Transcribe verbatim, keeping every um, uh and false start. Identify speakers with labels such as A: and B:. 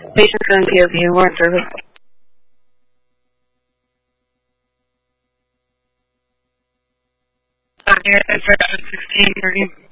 A: Patient's going to give you more service. I'm here at sixteen thirty.